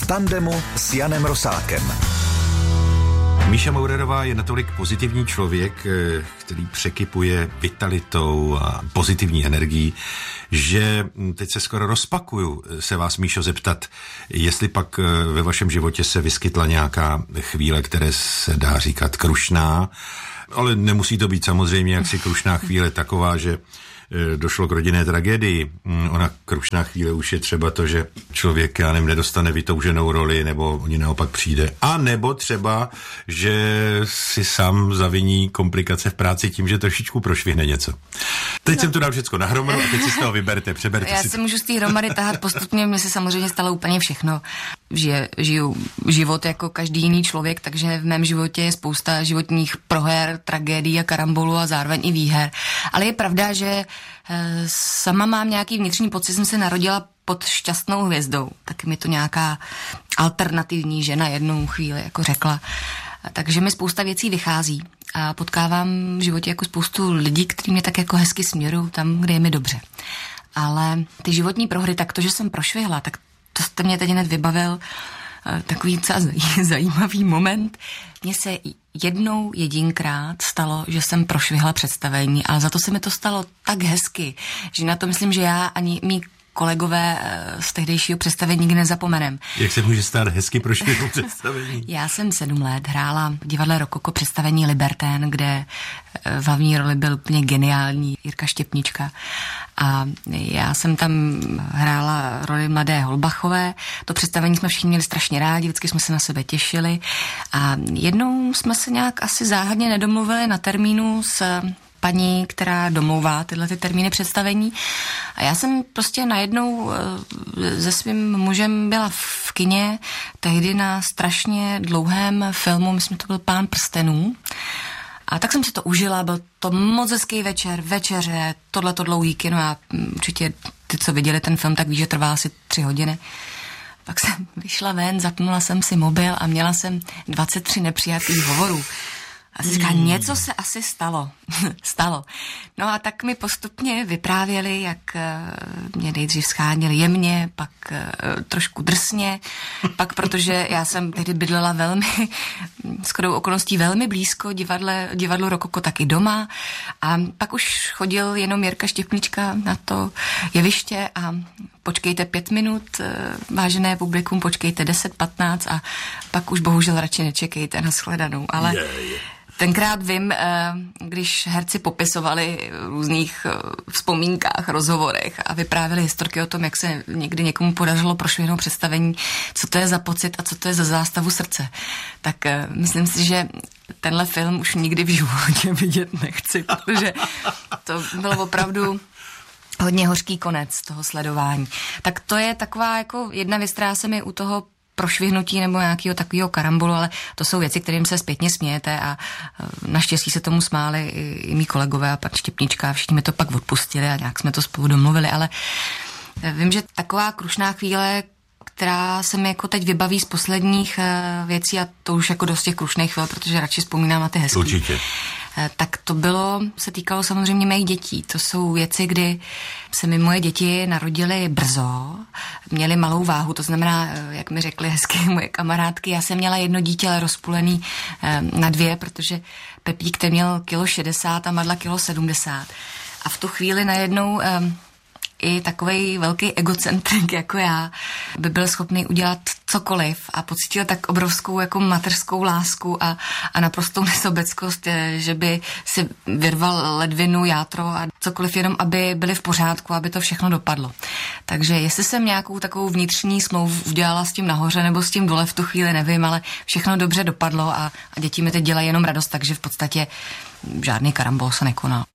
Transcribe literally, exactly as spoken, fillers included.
v tandemu s Janem Rosákem. Míša Maurerová je natolik pozitivní člověk, který překypuje vitalitou a pozitivní energií, že teď se skoro rozpakuju se vás, Míšo, zeptat, jestli pak ve vašem životě se vyskytla nějaká chvíle, které se dá říkat krušná, ale nemusí to být samozřejmě jaksi krušná chvíle taková, že došlo k rodinné tragédii. Ona krušná chvíle už je třeba to, že člověk, já nevím, nedostane vytouženou roli, nebo oni naopak přijde. A nebo třeba, že si sám zaviní komplikace v práci tím, že trošičku prošvihne něco. Teď no. jsem to dal všecko nahromadu a teď si z toho vyberte, přeberte já si. Já si můžu z té hromady tahat postupně, mně se samozřejmě stalo úplně všechno. Žije, žiju život jako každý jiný člověk, takže v mém životě je spousta životních proher, tragédií a karambolů a zároveň i výher. Ale je pravda, že sama mám nějaký vnitřní pocit, jsem se narodila pod šťastnou hvězdou. Tak mi to nějaká alternativní žena jednou chvíli jako řekla. Takže mi spousta věcí vychází a potkávám v životě jako spoustu lidí, kteří mě tak jako hezky směrují tam, kde je mi dobře. Ale ty životní prohry, tak to, že jsem prošvihla, tak to jste mě teď hned vybavil takový docela zajímavý moment. Mně se jednou jedinkrát stalo, že jsem prošvihla představení, ale za to se mi to stalo tak hezky, že na to myslím, že já ani mý kolegové z tehdejšího představení nikdy nezapomenem. Jak se může stát hezky prošvihnout představení? Já jsem sedm let hrála v divadle Rokoko představení Libertén, kde v hlavní roli byl úplně geniální Jirka Štěpnička. A já jsem tam hrála roli mladé Holbachové. To představení jsme všichni měli strašně rádi, vždycky jsme se na sebe těšili. A jednou jsme se nějak asi záhadně nedomluvili na termínu s paní, která domlouvá tyhle ty termíny představení. A já jsem prostě najednou se svým mužem byla v kině, tehdy na strašně dlouhém filmu, myslím, to byl Pán prstenů. A tak jsem si to užila, byl to moc hezký večer, večeře, tohleto dlouhý kino a určitě ty, co viděli ten film, tak ví, že trvá asi tři hodiny. Pak jsem vyšla ven, zapnula jsem si mobil a měla jsem dvacet tři nepřijatých hovorů. A si říká, něco se asi stalo. stalo. No a tak mi postupně vyprávěli, jak mě nejdřív scháněli jemně, pak trošku drsně, pak protože já jsem tehdy bydlela velmi, shodou okolností velmi blízko divadle, divadlu Rokoko taky doma a pak už chodil jenom Jirka Štěpnička na to jeviště a počkejte pět minut, vážené publikum, počkejte deset, patnáct a pak už bohužel radši nečekejte na shledanou, ale yeah, yeah. Tenkrát vím, když herci popisovali v různých vzpomínkách, rozhovorech a vyprávěli historky o tom, jak se někdy někomu podařilo prošvihnout představení, co to je za pocit a co to je za zástavu srdce. Tak myslím si, že tenhle film už nikdy v životě vidět nechci, protože to bylo opravdu hodně hořký konec toho sledování. Tak to je taková jako jedna věc, která se mi u toho prošvihnutí nebo nějakého takového karambolu, ale to jsou věci, kterým se zpětně smějete a naštěstí se tomu smáli i, i mý kolegové a pan Štěpnička a všichni mi to pak odpustili a nějak jsme to spolu domluvili, ale vím, že taková krušná chvíle, která se mi jako teď vybaví z posledních věcí a to už jako dost těch krušných chvíl, protože radši vzpomínám na ty hezký. Určitě. Tak to bylo, se týkalo samozřejmě mých dětí. To jsou věci, kdy se mi moje děti narodily brzo, měly malou váhu, to znamená, jak mi řekly hezky moje kamarádky, já jsem měla jedno dítě, ale rozpůlený na dvě, protože Pepík ten měl kilo šedesát a Madla kilo sedmdesát. A v tu chvíli najednou i takovej velký egocentrik jako já by byl schopný udělat cokoliv a pocítil tak obrovskou jako mateřskou lásku a, a naprostou nesobeckost, že by si vyrval ledvinu, játro a cokoliv jenom, aby byli v pořádku, aby to všechno dopadlo. Takže jestli jsem nějakou takovou vnitřní smlouvu udělala s tím nahoře nebo s tím dole v tu chvíli, nevím, ale všechno dobře dopadlo a, a děti mi teď dělají jenom radost, takže v podstatě žádný karambol se nekonal.